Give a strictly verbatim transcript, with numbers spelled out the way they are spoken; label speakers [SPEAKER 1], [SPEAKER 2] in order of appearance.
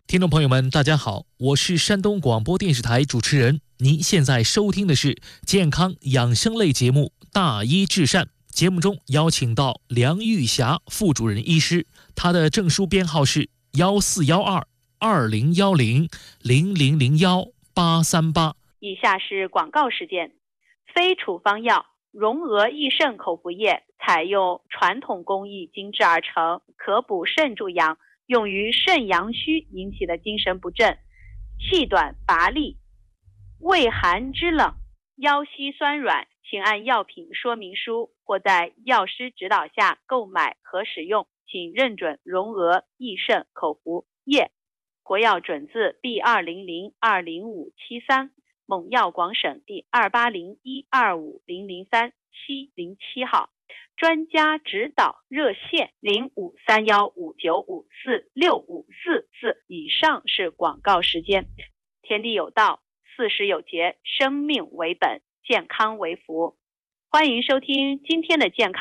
[SPEAKER 1] 听众朋友们，大家好，我是山东广播电视台主持人。您现在收听的是健康养生类节目《大医治善》。节目中邀请到梁玉霞副主任医师，她的证书编号是幺四幺二二零幺零零零零幺八三八。
[SPEAKER 2] 以下是广告时间。非处方药荣娥益肾口服液采用传统工艺精制而成，可补肾助阳，用于肾阳虚引起的精神不振、气短乏力、畏寒肢冷、腰膝酸软，请按药品说明书或在药师指导下购买和使用，请认准荣娥益肾口服液。国药准字 B 二零零二零五七三，蒙药广省第二八零一二五零零三七零七号。专家指导热线零五三幺五九五四六五四四。以上是广告时间。天地有道，四时有节，生命为本，健康为福。欢迎收听今天的健康